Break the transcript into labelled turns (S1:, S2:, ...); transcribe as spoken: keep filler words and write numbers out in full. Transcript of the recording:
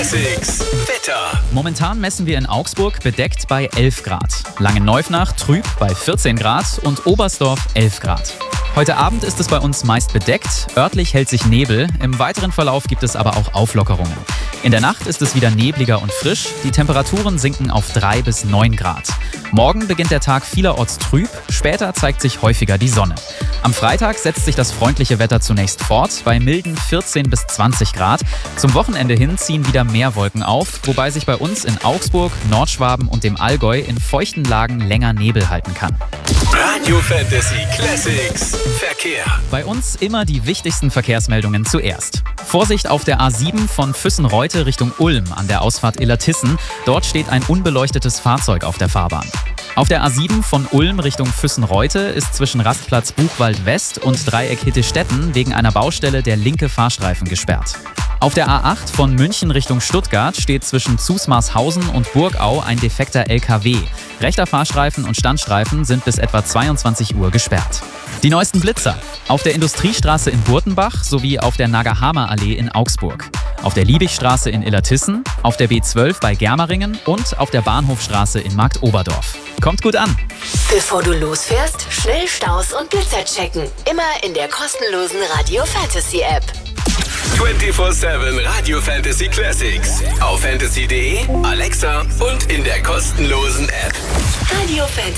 S1: Classics Wetter.
S2: Momentan messen wir in Augsburg bedeckt bei elf Grad. Langenneufnach trüb bei vierzehn Grad und Oberstdorf elf Grad. Heute Abend ist es bei uns meist bedeckt, örtlich hält sich Nebel, im weiteren Verlauf gibt es aber auch Auflockerungen. In der Nacht ist es wieder nebliger und frisch, die Temperaturen sinken auf drei bis neun Grad. Morgen beginnt der Tag vielerorts trüb, später zeigt sich häufiger die Sonne. Am Freitag setzt sich das freundliche Wetter zunächst fort, bei milden vierzehn bis zwanzig Grad. Zum Wochenende hin ziehen wieder mehr Wolken auf, wobei sich bei uns in Augsburg, Nordschwaben und dem Allgäu in feuchten Lagen länger Nebel halten kann.
S1: Radio Fantasy Classics Verkehr.
S2: Bei uns immer die wichtigsten Verkehrsmeldungen zuerst. Vorsicht auf der A sieben von Füssen-Reute Richtung Ulm an der Ausfahrt Illertissen. Dort steht ein unbeleuchtetes Fahrzeug auf der Fahrbahn. Auf der A sieben von Ulm Richtung Füssen-Reute ist zwischen Rastplatz Buchwald West und Dreieck Hittestetten wegen einer Baustelle der linke Fahrstreifen gesperrt. Auf der A acht von München Richtung Stuttgart steht zwischen Zusmarshausen und Burgau ein defekter L K W. Rechter Fahrstreifen und Standstreifen sind bis etwa zweiundzwanzig Uhr gesperrt. Die neuesten Blitzer. Auf der Industriestraße in Burtenbach sowie auf der Nagahama-Allee in Augsburg. Auf der Liebigstraße in Illertissen, auf der B zwölf bei Germeringen und auf der Bahnhofstraße in Marktoberdorf. Kommt gut an!
S3: Bevor du losfährst, schnell Staus und Blitzer checken. Immer in der kostenlosen Radio Fantasy App.
S1: vierundzwanzig sieben Radio Fantasy Classics. Auf fantasy punkt de, Alexa und in der kostenlosen App.
S3: Radio Fantasy.